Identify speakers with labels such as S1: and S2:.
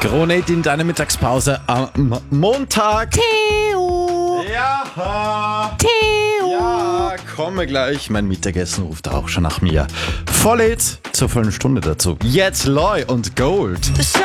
S1: Kronet in deiner Mittagspause am Montag.
S2: Theo!
S1: Ja,
S2: Theo!
S1: ja, komme gleich. Mein Mittagessen ruft auch schon nach mir. Voll zur vollen Stunde dazu. Jetzt Loy und Gold.